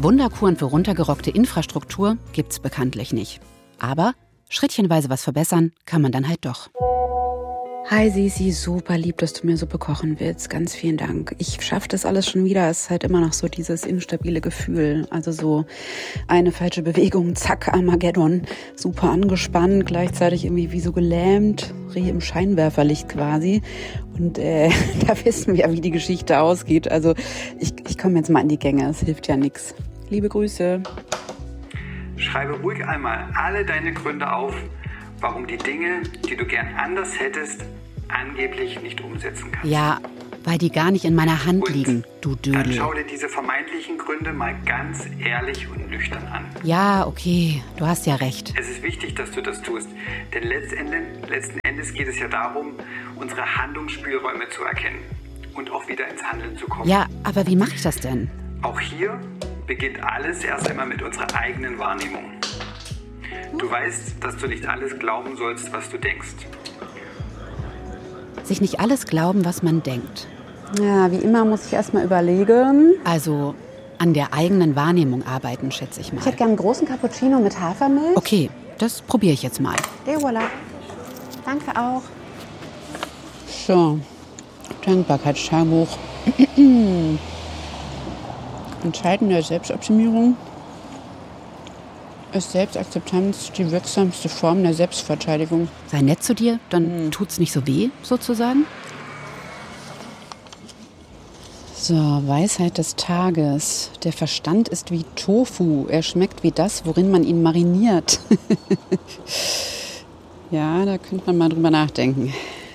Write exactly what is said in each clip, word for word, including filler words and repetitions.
Wunderkuren für runtergerockte Infrastruktur gibt's bekanntlich nicht. Aber schrittchenweise was verbessern kann man dann halt doch. Hi Sisi, super lieb, dass du mir Suppe kochen willst. Ganz vielen Dank. Ich schaffe das alles schon wieder. Es ist halt immer noch so dieses instabile Gefühl. Also so eine falsche Bewegung, zack, Armageddon. Super angespannt, gleichzeitig irgendwie wie so gelähmt. Reh im Scheinwerferlicht quasi. Und äh, da wissen wir, wie die Geschichte ausgeht. Also ich, ich komme jetzt mal in die Gänge. Es hilft ja nichts. Liebe Grüße. Schreibe ruhig einmal alle deine Gründe auf, warum die Dinge, die du gern anders hättest, angeblich nicht umsetzen kannst. Ja, weil die gar nicht in meiner Hand und liegen, du Dödel. Dann schau dir diese vermeintlichen Gründe mal ganz ehrlich und nüchtern an. Ja, okay, du hast ja recht. Es ist wichtig, dass du das tust, denn letztendlich, letzten Endes geht es ja darum, unsere Handlungsspielräume zu erkennen und auch wieder ins Handeln zu kommen. Ja, aber wie mache ich das denn? Auch hier beginnt alles erst einmal mit unserer eigenen Wahrnehmung. Du weißt, dass du nicht alles glauben sollst, was du denkst. Sich nicht alles glauben, was man denkt. Ja, wie immer muss ich erst mal überlegen. Also an der eigenen Wahrnehmung arbeiten, schätze ich mal. Ich hätte gerne einen großen Cappuccino mit Hafermilch. Okay, das probiere ich jetzt mal. Et voilà. Danke auch. So, Dankbarkeitstagebuch. Entscheiden der Selbstoptimierung ist Selbstakzeptanz die wirksamste Form der Selbstverteidigung. Sei nett zu dir, dann mhm. tut's nicht so weh, sozusagen. So, Weisheit des Tages. Der Verstand ist wie Tofu. Er schmeckt wie das, worin man ihn mariniert. Ja, da könnte man mal drüber nachdenken.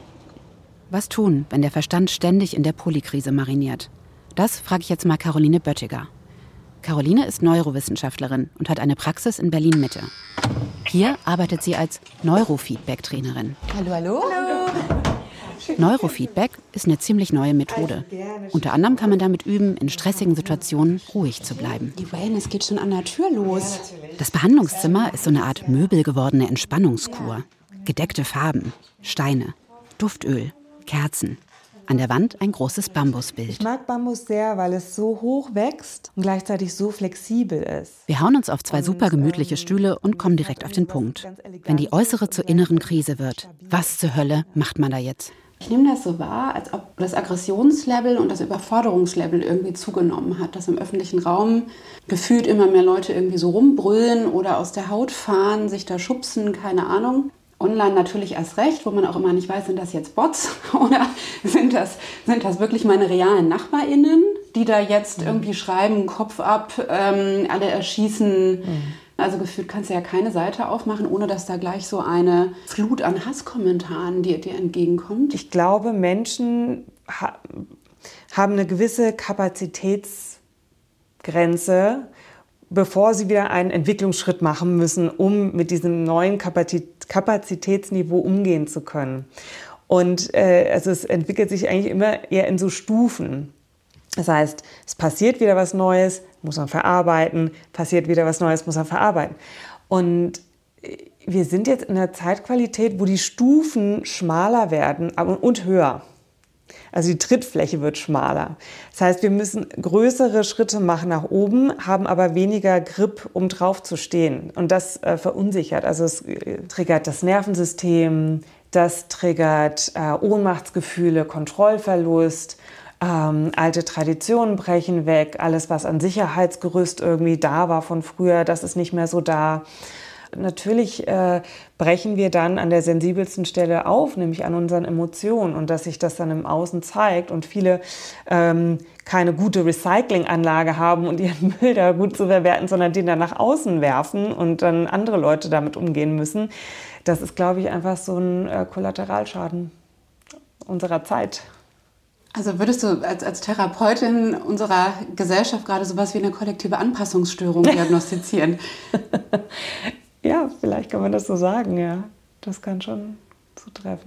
Was tun, wenn der Verstand ständig in der Polykrise mariniert? Das frage ich jetzt mal Caroline Böttiger. Caroline ist Neurowissenschaftlerin und hat eine Praxis in Berlin-Mitte. Hier arbeitet sie als Neurofeedback-Trainerin. Hallo, hallo. Hallo. Neurofeedback ist eine ziemlich neue Methode. Unter anderem kann man damit üben, in stressigen Situationen ruhig zu bleiben. Die Wellness geht schon an der Tür los. Das Behandlungszimmer ist so eine Art möbelgewordene Entspannungskur. Gedeckte Farben, Steine, Duftöl, Kerzen. An der Wand ein großes Bambusbild. Ich mag Bambus sehr, weil es so hoch wächst und gleichzeitig so flexibel ist. Wir hauen uns auf zwei super gemütliche Stühle und kommen direkt auf den Punkt. Wenn die äußere zur inneren Krise wird, was zur Hölle macht man da jetzt? Ich nehme das so wahr, als ob das Aggressionslevel und das Überforderungslevel irgendwie zugenommen hat. Dass im öffentlichen Raum gefühlt immer mehr Leute irgendwie so rumbrüllen oder aus der Haut fahren, sich da schubsen, keine Ahnung. Online natürlich erst recht, wo man auch immer nicht weiß, sind das jetzt Bots oder sind das, sind das wirklich meine realen NachbarInnen, die da jetzt irgendwie schreiben, Kopf ab, ähm, alle erschießen. Mhm. Also gefühlt kannst du ja keine Seite aufmachen, ohne dass da gleich so eine Flut an Hasskommentaren dir, dir entgegenkommt. Ich glaube, Menschen ha- haben eine gewisse Kapazitätsgrenze, bevor sie wieder einen Entwicklungsschritt machen müssen, um mit diesem neuen Kapazitätsniveau umgehen zu können. Und äh, also es entwickelt sich eigentlich immer eher in so Stufen. Das heißt, es passiert wieder was Neues, muss man verarbeiten, passiert wieder was Neues, muss man verarbeiten. Und wir sind jetzt in einer Zeitqualität, wo die Stufen schmaler werden und höher. Also die Trittfläche wird schmaler. Das heißt, wir müssen größere Schritte machen nach oben, haben aber weniger Grip, um drauf zu stehen. Und das äh, verunsichert. Also es äh, triggert das Nervensystem, das triggert äh, Ohnmachtsgefühle, Kontrollverlust, ähm, alte Traditionen brechen weg, alles, was an Sicherheitsgerüst irgendwie da war von früher, das ist nicht mehr so da. Natürlich äh, brechen wir dann an der sensibelsten Stelle auf, nämlich an unseren Emotionen, und dass sich das dann im Außen zeigt und viele ähm, keine gute Recyclinganlage haben und ihren Müll da gut zu verwerten, sondern den dann nach außen werfen und dann andere Leute damit umgehen müssen. Das ist, glaube ich, einfach so ein äh, Kollateralschaden unserer Zeit. Also würdest du als, als Therapeutin unserer Gesellschaft gerade sowas wie eine kollektive Anpassungsstörung diagnostizieren? Ja, vielleicht kann man das so sagen, ja. Das kann schon zutreffen.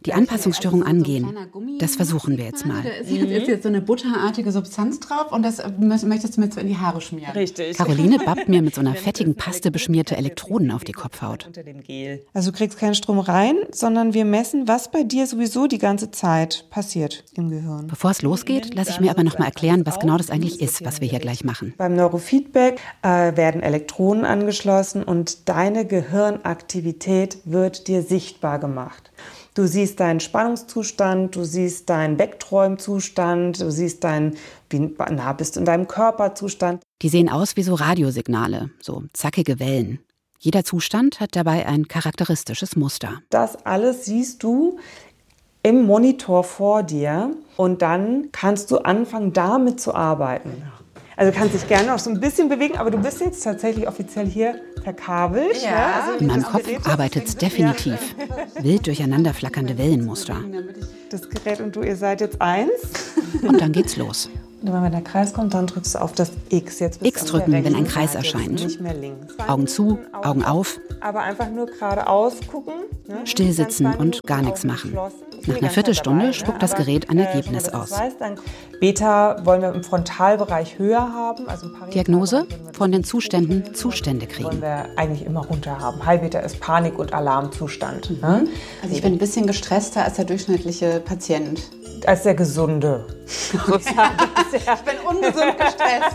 Die Anpassungsstörung angehen, das versuchen wir jetzt mal. Da ist jetzt, jetzt so eine butterartige Substanz drauf und das möchtest du mir so in die Haare schmieren. Richtig. Caroline babbt mir mit so einer fettigen Paste beschmierte Elektroden auf die Kopfhaut. Also du kriegst keinen Strom rein, sondern wir messen, was bei dir sowieso die ganze Zeit passiert im Gehirn. Bevor es losgeht, lasse ich mir aber noch mal erklären, was genau das eigentlich ist, was wir hier gleich machen. Beim Neurofeedback äh, werden Elektroden angeschlossen und deine Gehirnaktivität wird dir sichtbar gemacht. Du siehst deinen Spannungszustand, du siehst deinen Wegträumzustand, du siehst deinen, wie nah bist du in deinem Körperzustand. Die sehen aus wie so Radiosignale, so zackige Wellen. Jeder Zustand hat dabei ein charakteristisches Muster. Das alles siehst du im Monitor vor dir und dann kannst du anfangen, damit zu arbeiten. Also du kannst dich gerne auch so ein bisschen bewegen, aber du bist jetzt tatsächlich offiziell hier verkabelt. Ja. In meinem Kopf arbeitet es definitiv. Wild durcheinander flackernde Wellenmuster. Das Gerät und du, ihr seid jetzt eins. Und dann geht's los. Und wenn der Kreis kommt, dann drückst du auf das X. Jetzt bist X drücken, wenn ein Kreis erscheint. Nicht mehr links. Augen zu, Augen auf. Aber einfach nur geradeaus gucken. Ne? Still sitzen und gar nichts machen. Nach einer Viertelstunde spuckt das Gerät ein Ergebnis aus. Beta wollen wir im Frontalbereich höher haben. Also Diagnose: von den Zuständen Zustände kriegen. Wollen wir eigentlich immer runter haben. High Beta ist Panik- und Alarmzustand. Mhm. Ne? Also ich bin ein bisschen gestresster als der durchschnittliche Patient. Als der Gesunde. Ich bin ungesund gestresst.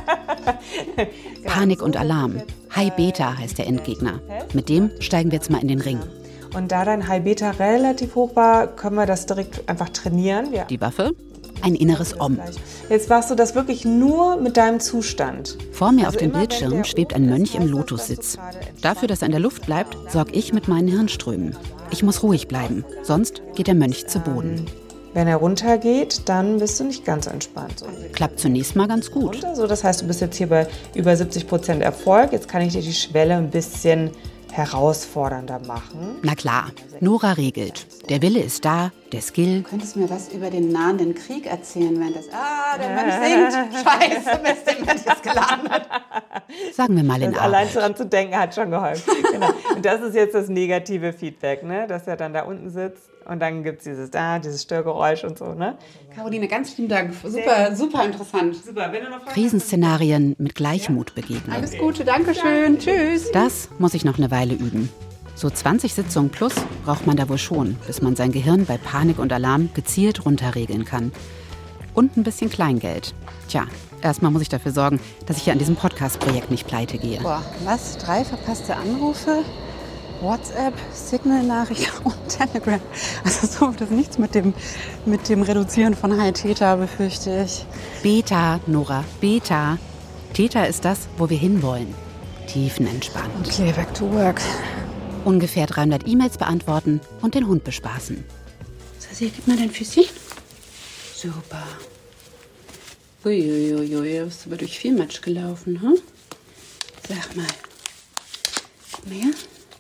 Panik und Alarm. High Beta heißt der Endgegner. Mit dem steigen wir jetzt mal in den Ring. Und da dein High Beta relativ hoch war, können wir das direkt einfach trainieren. Wir Die Waffe? Ein inneres Om. Jetzt machst du das wirklich nur mit deinem Zustand. Vor mir auf dem Bildschirm schwebt ein Mönch im Lotussitz. Dafür, dass er in der Luft bleibt, sorge ich mit meinen Hirnströmen. Ich muss ruhig bleiben, sonst geht der Mönch zu Boden. Wenn er runtergeht, dann bist du nicht ganz entspannt. So. Klappt zunächst mal ganz gut. Also das heißt, du bist jetzt hier bei über siebzig Prozent Erfolg. Jetzt kann ich dir die Schwelle ein bisschen herausfordernder machen. Na klar, Nora regelt. Der Wille ist da, der Skill. Du könntest mir was über den nahenden Krieg erzählen, wenn das... Ah, der Mönch singt. Scheiße, Mist, der Mönch ist gelandet. Sagen wir mal in das A. Allein daran zu denken hat schon geholfen. Genau. Und das ist jetzt das negative Feedback, ne? Dass er dann da unten sitzt und dann gibt es dieses, ah, dieses Störgeräusch und so. Ne? Caroline, ganz lieben Dank. Super, super interessant. Super. Wenn du noch Krisenszenarien mit Gleichmut begegnen. Alles Gute, danke schön. Tschüss. Das muss ich noch eine Weile üben. So zwanzig Sitzungen plus braucht man da wohl schon, bis man sein Gehirn bei Panik und Alarm gezielt runterregeln kann. Und ein bisschen Kleingeld. Tja, erstmal muss ich dafür sorgen, dass ich hier an diesem Podcast-Projekt nicht pleite gehe. Boah, was? Drei verpasste Anrufe? WhatsApp, Signal-Nachricht und Telegram. Also so wird das nichts mit dem, mit dem Reduzieren von High Theta, befürchte ich. Beta, Nora, Beta. Theta ist das, wo wir hinwollen. Tiefenentspannt. Okay, back to work. Ungefähr dreihundert E-Mails beantworten und den Hund bespaßen. Sassi, gib mal dein Füßchen. Super. Uiuiui, du bist aber durch viel Matsch gelaufen, hm? Sag mal. Guck mal her.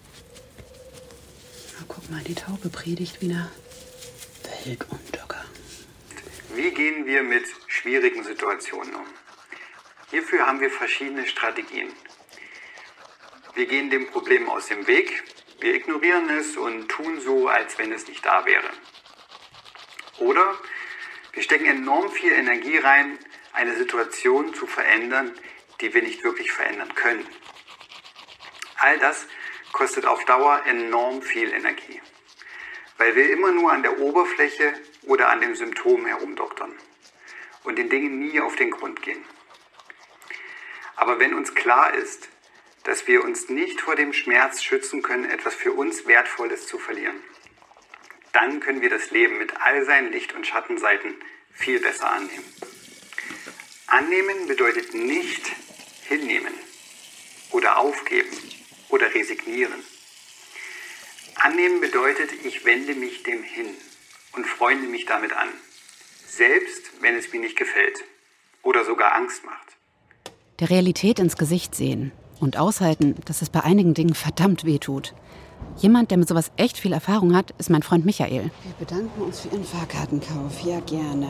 Na, guck mal, die Taube predigt wieder. Weltuntergang. Wie gehen wir mit schwierigen Situationen um? Hierfür haben wir verschiedene Strategien. Wir gehen dem Problem aus dem Weg, wir ignorieren es und tun so, als wenn es nicht da wäre. Oder wir stecken enorm viel Energie rein, eine Situation zu verändern, die wir nicht wirklich verändern können. All das kostet auf Dauer enorm viel Energie, weil wir immer nur an der Oberfläche oder an dem Symptom herumdoktern und den Dingen nie auf den Grund gehen. Aber wenn uns klar ist, dass wir uns nicht vor dem Schmerz schützen können, etwas für uns Wertvolles zu verlieren, dann können wir das Leben mit all seinen Licht- und Schattenseiten viel besser annehmen. Annehmen bedeutet nicht hinnehmen oder aufgeben oder resignieren. Annehmen bedeutet, ich wende mich dem hin und freunde mich damit an, selbst wenn es mir nicht gefällt oder sogar Angst macht. Der Realität ins Gesicht sehen und aushalten, dass es bei einigen Dingen verdammt weh tut. Jemand, der mit sowas echt viel Erfahrung hat, ist mein Freund Michael. Wir bedanken uns für Ihren Fahrkartenkauf. Ja, gerne.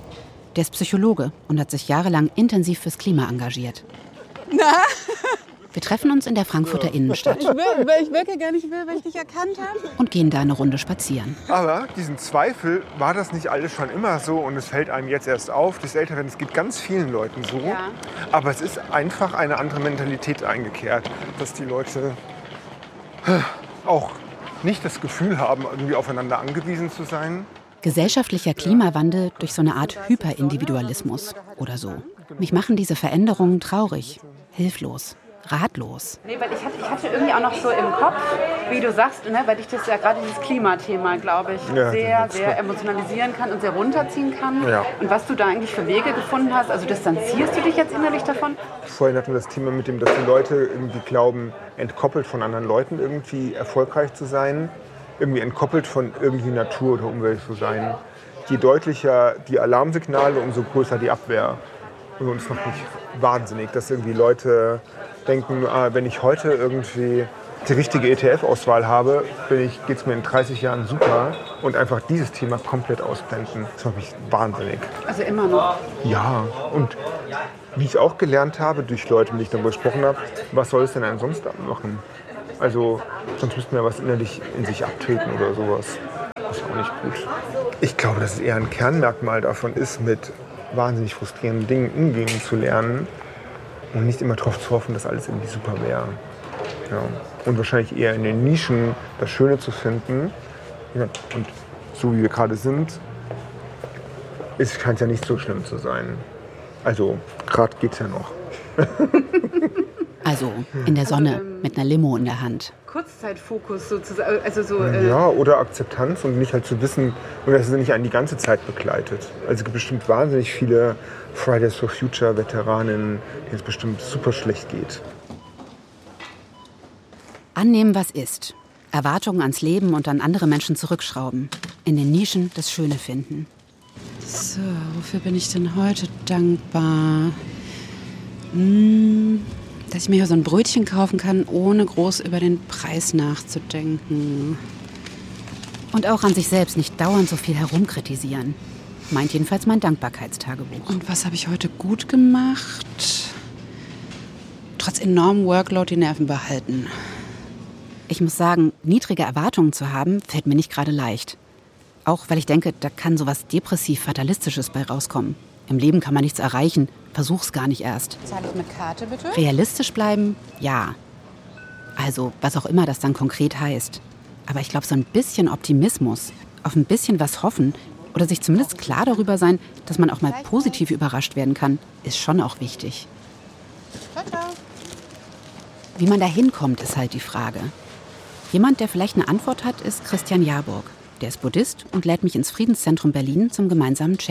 Der ist Psychologe und hat sich jahrelang intensiv fürs Klima engagiert. Na, Wir treffen uns in der Frankfurter Innenstadt. Ich, will, weil ich wirklich gar nicht will, weil ich dich erkannt habe. Und gehen da eine Runde spazieren. Aber diesen Zweifel, war das nicht alles schon immer so und es fällt einem jetzt erst auf, das Älterwerden, es geht ganz vielen Leuten so. Ja. Aber es ist einfach eine andere Mentalität eingekehrt, dass die Leute auch nicht das Gefühl haben, irgendwie aufeinander angewiesen zu sein. Gesellschaftlicher Klimawandel durch so eine Art Hyperindividualismus oder so. Mich machen diese Veränderungen traurig, hilflos, ratlos. Nee, weil ich hatte, ich hatte irgendwie auch noch so im Kopf, wie du sagst, ne, weil dich das ja gerade dieses Klimathema, glaube ich, ja, sehr, sehr emotionalisieren kann und sehr runterziehen kann. Ja. Und was du da eigentlich für Wege gefunden hast, also distanzierst du dich jetzt innerlich davon? Vorhin hatten wir das Thema mit dem, dass die Leute irgendwie glauben, entkoppelt von anderen Leuten irgendwie erfolgreich zu sein, irgendwie entkoppelt von irgendwie Natur oder Umwelt zu sein. Je deutlicher die Alarmsignale, umso größer die Abwehr. Und uns macht mich wahnsinnig, dass irgendwie Leute denken, ah, wenn ich heute irgendwie die richtige E T F-Auswahl habe, geht es mir in dreißig Jahren super und einfach dieses Thema komplett ausblenden. Das macht mich wahnsinnig. Also immer noch? Ja, und wie ich auch gelernt habe durch Leute, mit denen ich darüber gesprochen habe, was soll es denn einen sonst machen? Also sonst müssten wir was innerlich in sich abtreten oder sowas. Das ist auch nicht gut. Ich glaube, dass es eher ein Kernmerkmal davon ist, mit wahnsinnig frustrierenden Dingen umgehen zu lernen und nicht immer darauf zu hoffen, dass alles irgendwie super wäre. Ja. Und wahrscheinlich eher in den Nischen das Schöne zu finden. Ja. Und so wie wir gerade sind, scheint es ja nicht so schlimm zu sein. Also gerade geht's ja noch. Also in der Sonne mit einer Limo in der Hand. Kurzzeitfokus sozusagen. Also so, äh ja, oder Akzeptanz und nicht halt zu wissen, und dass es nicht einen die ganze Zeit begleitet. Also es gibt bestimmt wahnsinnig viele Fridays for Future Veteranen, denen es bestimmt super schlecht geht. Annehmen, was ist. Erwartungen ans Leben und an andere Menschen zurückschrauben. In den Nischen das Schöne finden. So, wofür bin ich denn heute dankbar? Hm, dass ich mir hier so ein Brötchen kaufen kann, ohne groß über den Preis nachzudenken. Und auch an sich selbst nicht dauernd so viel herumkritisieren. Meint jedenfalls mein Dankbarkeitstagebuch. Und was habe ich heute gut gemacht? Trotz enormem Workload die Nerven behalten. Ich muss sagen, niedrige Erwartungen zu haben, fällt mir nicht gerade leicht. Auch weil ich denke, da kann sowas depressiv-fatalistisches bei rauskommen. Im Leben kann man nichts erreichen, versuch's gar nicht erst. Zahle ich mit Karte, bitte? Realistisch bleiben? Ja. Also, was auch immer das dann konkret heißt. Aber ich glaube, so ein bisschen Optimismus, auf ein bisschen was hoffen oder sich zumindest klar darüber sein, dass man auch mal positiv überrascht werden kann, ist schon auch wichtig. Ciao, ciao. Wie man da hinkommt, ist halt die Frage. Jemand, der vielleicht eine Antwort hat, ist Christian Jahrburg. Der ist Buddhist und lädt mich ins Friedenszentrum Berlin zum gemeinsamen Chat.